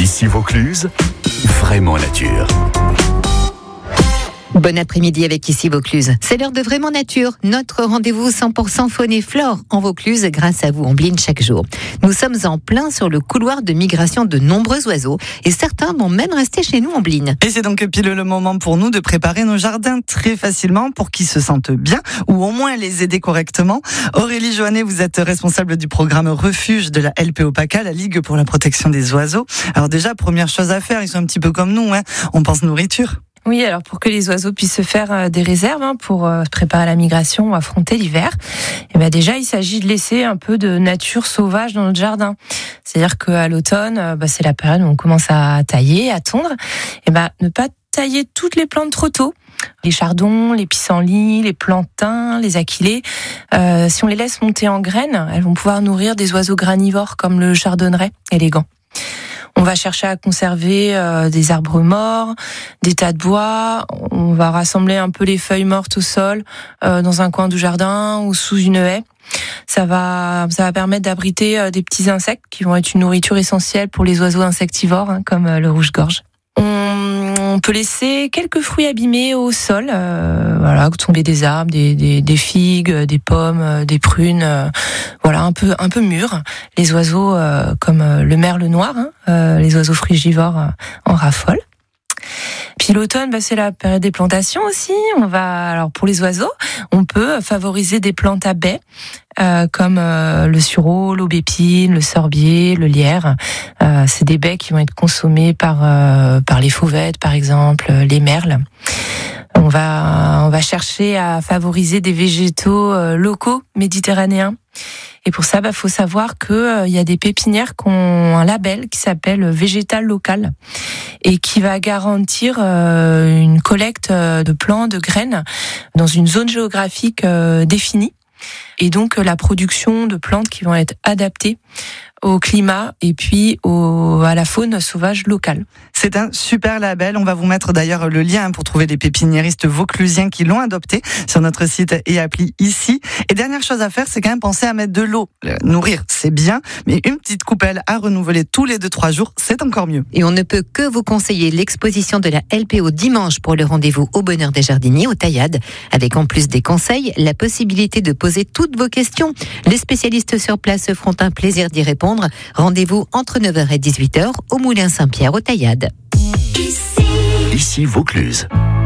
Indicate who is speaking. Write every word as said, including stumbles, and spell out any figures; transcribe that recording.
Speaker 1: Ici Vaucluse, vraiment nature.
Speaker 2: Bon après-midi avec Ici Vaucluse. C'est l'heure de Vraiment Nature, notre rendez-vous cent pour cent faune et flore en Vaucluse grâce à vous, Ombline, chaque jour. Nous sommes en plein sur le couloir de migration de nombreux oiseaux et certains vont même rester chez nous, Ombline.
Speaker 3: Et c'est donc pile le moment pour nous de préparer nos jardins très facilement pour qu'ils se sentent bien ou au moins les aider correctement. Aurélie Joannet, vous êtes responsable du programme Refuge de la L P O PACA, la Ligue pour la protection des oiseaux. Alors déjà, première chose à faire, ils sont un petit peu comme nous, hein. On pense nourriture.
Speaker 4: Oui, alors pour que les oiseaux puissent se faire des réserves hein, pour euh, préparer la migration ou affronter l'hiver, et ben déjà il s'agit de laisser un peu de nature sauvage dans notre jardin. C'est-à-dire qu'à l'automne, euh, bah, c'est la période où on commence à tailler, à tondre. Et ben ne pas tailler toutes les plantes trop tôt. Les chardons, les pissenlits, les plantains, les achillées, euh, si on les laisse monter en graines, elles vont pouvoir nourrir des oiseaux granivores comme le chardonneret élégant. On va chercher à conserver euh, des arbres morts, des tas de bois. On va rassembler un peu les feuilles mortes au sol, euh, dans un coin du jardin ou sous une haie. Ça va, ça va permettre d'abriter euh, des petits insectes qui vont être une nourriture essentielle pour les oiseaux insectivores, hein, comme euh, le rouge-gorge. On, on peut laisser quelques fruits abîmés au sol, euh, voilà, tomber des arbres, des, des, des figues, des pommes, des prunes, euh, voilà, un peu, un peu mûrs. Les oiseaux euh, comme euh, le merle noir, hein, euh, les oiseaux frugivores euh, en raffolent. Puis l'automne, bah, c'est la période des plantations aussi. On va, alors pour les oiseaux, on peut favoriser des plantes à baies, euh, comme euh, le sureau, l'aubépine, le sorbier, le lierre. Euh, c'est des baies qui vont être consommées par euh, par les fauvettes, par exemple, les merles. On va on va chercher à favoriser des végétaux euh, locaux méditerranéens. Et pour ça, bah, faut savoir que euh, y a des pépinières qui ont un label qui s'appelle végétal local et qui va garantir euh, une collecte de plants, de graines dans une zone géographique euh, définie. Et donc la production de plantes qui vont être adaptées au climat et puis au, à la faune sauvage locale.
Speaker 3: C'est un super label. On va vous mettre d'ailleurs le lien pour trouver les pépiniéristes vauclusiens qui l'ont adopté sur notre site et appli ici. Et dernière chose à faire, c'est quand même penser à mettre de l'eau. Euh, nourrir, c'est bien, mais une petite coupelle à renouveler tous les deux trois jours, c'est encore mieux.
Speaker 2: Et on ne peut que vous conseiller l'exposition de la L P O dimanche pour le rendez-vous au bonheur des jardiniers, au Taillade, avec en plus des conseils, la possibilité de poser toutes vos questions. Les spécialistes sur place se feront un plaisir d'y répondre. Rendez-vous entre neuf heures et dix-huit heures au Moulin Saint-Pierre au Taillade.
Speaker 1: Ici Vaucluse.